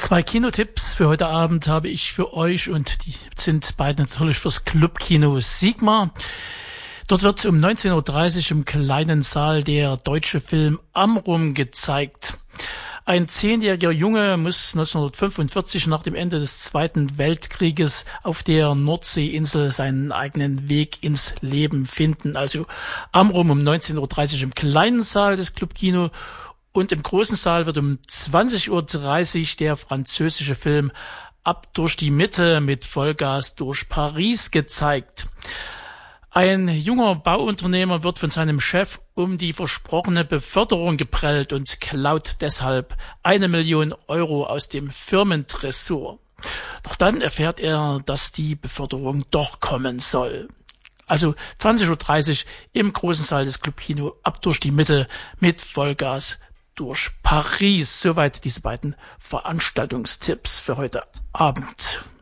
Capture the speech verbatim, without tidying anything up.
Zwei Kinotipps für heute Abend habe ich für euch und die sind beide natürlich fürs Clubkino Sigma. Dort wird um neunzehn Uhr dreißig im kleinen Saal der deutsche Film Amrum gezeigt. Ein zehnjähriger Junge muss neunzehnhundertfünfundvierzig nach dem Ende des Zweiten Weltkrieges auf der Nordseeinsel seinen eigenen Weg ins Leben finden. Also Amrum um neunzehn Uhr dreißig im kleinen Saal des Clubkino. Und im großen Saal wird um zwanzig Uhr dreißig der französische Film Ab durch die Mitte mit Vollgas durch Paris gezeigt. Ein junger Bauunternehmer wird von seinem Chef um die versprochene Beförderung geprellt und klaut deshalb eine Million Euro aus dem Firmentresor. Doch dann erfährt er, dass die Beförderung doch kommen soll. Also zwanzig Uhr dreißig im großen Saal des Clubkino Ab durch die Mitte mit Vollgas durch Paris. Soweit diese beiden Veranstaltungstipps für heute Abend.